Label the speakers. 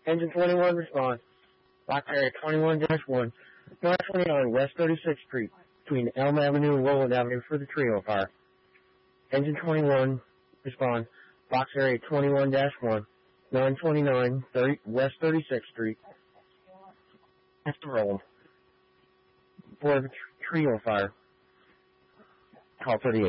Speaker 1: Engine 21 response. Box area 21-1, North 29 West 36th Street, between Elm Avenue and Roland Avenue for the trio fire. Engine 21 response. Box area 21-1, 929 West 36th Street. After roll. For the trio fire. Call 38.